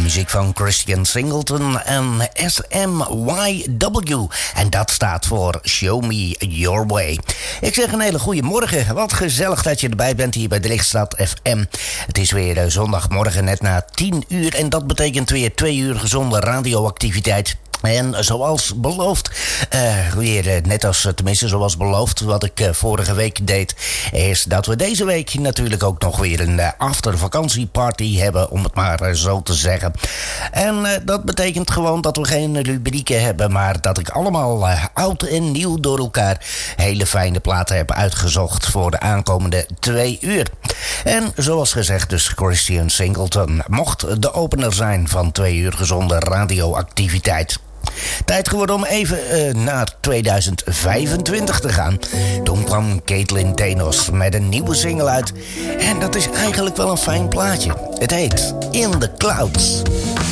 Muziek van Christian Singleton en SMYW. En dat staat voor Show Me Your Way. Ik zeg een hele goede morgen. Wat gezellig dat je erbij bent hier bij de Lichtstad FM. Het is weer zondagmorgen net na 10 uur. En dat betekent weer 2 uur gezonde radioactiviteit. En zoals beloofd, zoals beloofd wat ik vorige week deed, is dat we deze week natuurlijk ook nog weer een aftervakantieparty hebben, om het maar zo te zeggen. En dat betekent gewoon dat we geen rubrieken hebben, maar dat ik allemaal oud en nieuw door elkaar hele fijne platen heb uitgezocht voor de aankomende 2 uur. En zoals gezegd dus Christian Singleton mocht de opener zijn van 2 uur gezonde radioactiviteit. Tijd geworden om even naar 2025 te gaan. Toen kwam Caitlin Thanos met een nieuwe single uit. En dat is eigenlijk wel een fijn plaatje. Het heet In the Clouds.